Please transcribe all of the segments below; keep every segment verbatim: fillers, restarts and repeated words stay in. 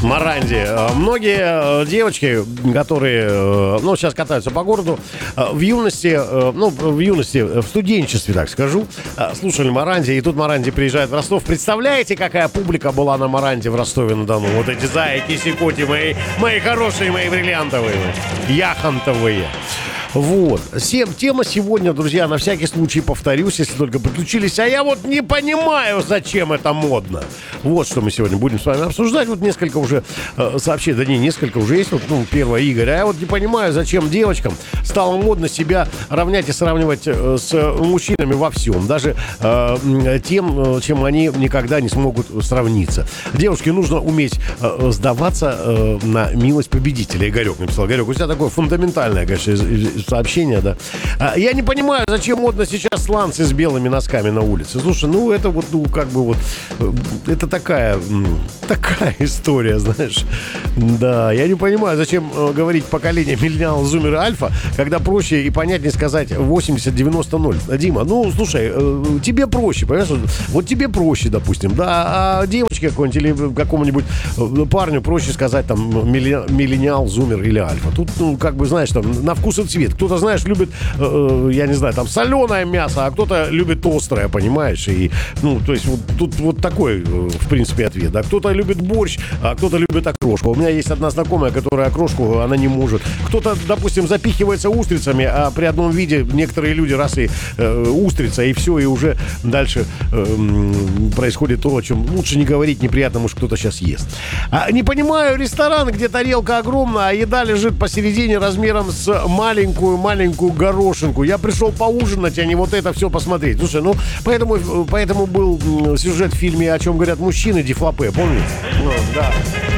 Моранди. Многие девочки, которые, ну, сейчас катаются по городу, в юности, ну, в юности, в студенчестве, так скажу, слушали Моранди, и тут Моранди приезжает в Ростов. Представляете, какая публика была на Моранди в Ростове-на-Дону? Вот эти зайки, сикоти, мои, мои хорошие, мои бриллиантовые, яхонтовые. Вот. Всем тема сегодня, друзья, на всякий случай повторюсь, если только подключились. А я вот не понимаю, зачем это модно. Вот что мы сегодня будем с вами обсуждать. Вот несколько уже э, сообщений, да не, несколько уже есть. Вот, ну, первое, Игорь. А я вот не понимаю, зачем девочкам стало модно себя равнять и сравнивать э, с мужчинами во всем. Даже э, тем, чем они никогда не смогут сравниться. Девушке нужно уметь э, сдаваться э, на милость победителя. Игорек написал. Игорек, у тебя такое фундаментальное, конечно, сообщение, да. А, я не понимаю, зачем модно сейчас сланцы с белыми носками на улице. Слушай, ну это вот, ну как бы вот, это такая, такая история, знаешь. Да, я не понимаю, зачем э, говорить поколение миллениал, зумер и альфа, когда проще и понятнее сказать восемьдесят девяносто ноль. Дима, ну слушай, э, тебе проще, понимаешь? Вот тебе проще, допустим, да, а девочке какой-нибудь или какому-нибудь парню проще сказать там миллениал, зумер или альфа. Тут, ну, как бы, знаешь, там на вкус и цвет. Кто-то, знаешь, любит, э, я не знаю, там, соленое мясо, а кто-то любит острое, понимаешь? И, ну, то есть, вот тут вот такой, в принципе, ответ. Да? Кто-то любит борщ, а кто-то любит окрошку. У меня есть одна знакомая, которая окрошку, она не может. Кто-то, допустим, запихивается устрицами, а при одном виде некоторые люди раз и э, устрица, и все, и уже дальше э, происходит то, о чем лучше не говорить, неприятно, может, кто-то сейчас ест. А, не понимаю, ресторан, где тарелка огромная, а еда лежит посередине размером с маленькую-маленькую горошинку. Я пришел поужинать, а не вот это все посмотреть. Слушай, ну, поэтому, поэтому был сюжет в фильме «О чем говорят мужчины», Дефлопе, помните? Ну, да.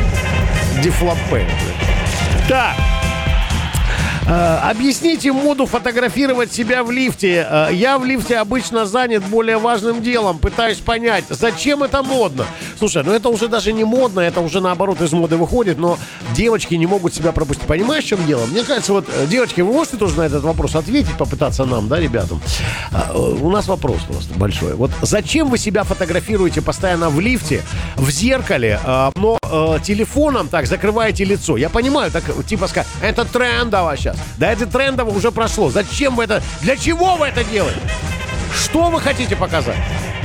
Дефлопе. Так. Uh, объясните моду фотографировать себя в лифте. Uh, я в лифте обычно занят более важным делом. Пытаюсь понять, зачем это модно. Слушай, ну это уже даже не модно, это уже наоборот из моды выходит, но девочки не могут себя пропустить. Понимаешь, в чем дело? Мне кажется, вот, девочки, вы можете тоже на этот вопрос ответить, попытаться нам, да, ребятам? Uh, у нас вопрос просто большой. Вот зачем вы себя фотографируете постоянно в лифте, в зеркале, uh, но uh, телефоном так закрываете лицо? Я понимаю, так типа сказать, это трендово сейчас. Да это трендово уже прошло. Зачем вы это? Для чего вы это делаете? Что вы хотите показать?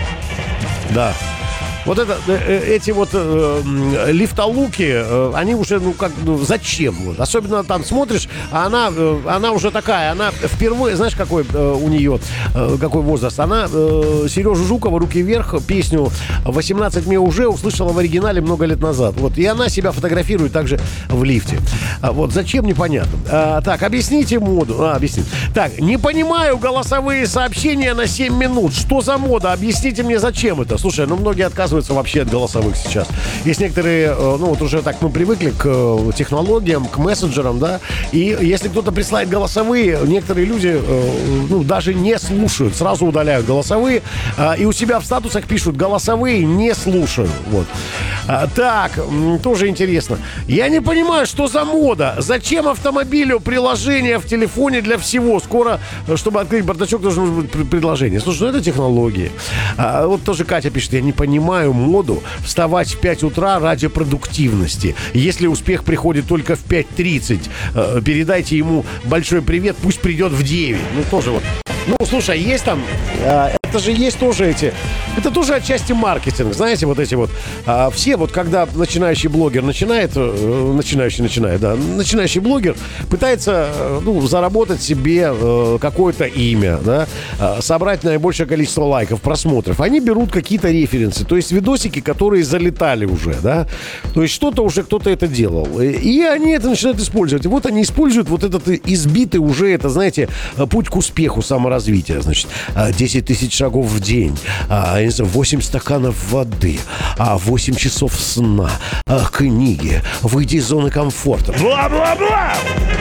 Да. Вот это, эти вот э, лифтолуки, э, они уже, ну, как, ну, зачем? Вот. Особенно там смотришь, а она, э, она уже такая, она впервые, знаешь, какой э, у нее, э, какой возраст? Она э, Сережу Жукова «Руки вверх», песню «восемнадцать мне уже» услышала в оригинале много лет назад. Вот, и она себя фотографирует также в лифте. А, вот, зачем, непонятно. А, так, объясните моду. А, объясни. Так, не понимаю голосовые сообщения на семь минут. Что за мода? Объясните мне, зачем это? Слушай, ну, многие отказываются вообще от голосовых сейчас. Есть некоторые, ну вот уже так мы привыкли к технологиям, к мессенджерам, да, и если кто-то присылает голосовые, некоторые люди, ну, даже не слушают, сразу удаляют голосовые, и у себя в статусах пишут «голосовые не слушаю». Вот. Так, тоже интересно. Я не понимаю, что за мода? Зачем автомобилю приложение в телефоне для всего? Скоро, чтобы открыть бардачок, должно быть предложение. Слушай, ну это технологии. А, вот тоже Катя пишет, я не понимаю моду вставать в пять утра ради продуктивности. Если успех приходит только в пять тридцать, э, передайте ему большой привет, пусть придет в девять. Ну, тоже вот. Ну, слушай, есть там... Э, это же есть тоже эти... Это тоже отчасти маркетинг. Знаете, вот эти вот... Э, все вот, когда начинающий блогер начинает... Э, начинающий начинает, да. Начинающий блогер пытается, э, ну, заработать себе э, какое-то имя, да. Э, собрать наибольшее количество лайков, просмотров. Они берут какие-то референсы. То есть видосики, которые залетали уже, да. То есть что-то уже кто-то это делал. И они это начинают использовать. И вот они используют вот этот избитый уже, это, знаете, путь к успеху, саморазвития. Значит, десять тысяч шагов в день, восемь стаканов воды, восемь часов сна, книги, выйди из зоны комфорта. Бла-бла-бла!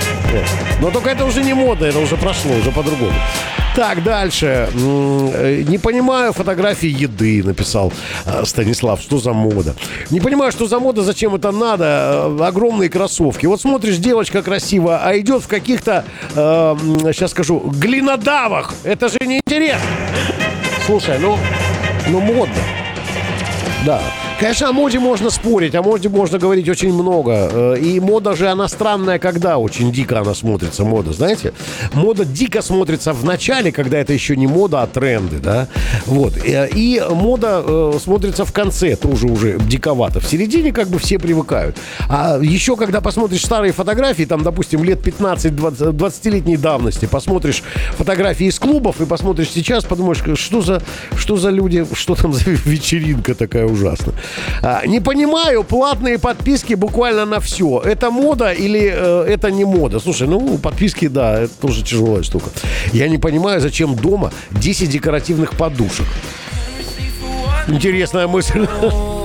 Но только это уже не мода, это уже прошло, уже по-другому. Так, дальше. Не понимаю фотографии еды, написал Станислав. Что за мода? Не понимаю, что за мода, зачем это надо. Огромные кроссовки. Вот смотришь, девочка красивая, а идет в каких-то, э, сейчас скажу, глинодавах. Это же неинтересно. Слушай, ну, ну модно. Да. Конечно, о моде можно спорить, о моде можно говорить очень много. И мода же, она странная, когда очень дико она смотрится, мода, знаете? Мода дико смотрится в начале, когда это еще не мода, а тренды, да? Вот. И мода э, смотрится в конце, тоже уже диковато. В середине как бы все привыкают. А еще, когда посмотришь старые фотографии, там, допустим, лет пятнадцать-двадцатилетней давности, посмотришь фотографии из клубов и посмотришь сейчас, подумаешь, что за, что за люди, что там за вечеринка такая ужасная. А, не понимаю, платные подписки буквально на все. Это мода или э, это не мода? Слушай, ну, подписки, да, это тоже тяжелая штука. Я не понимаю, зачем дома десять декоративных подушек. Интересная мысль.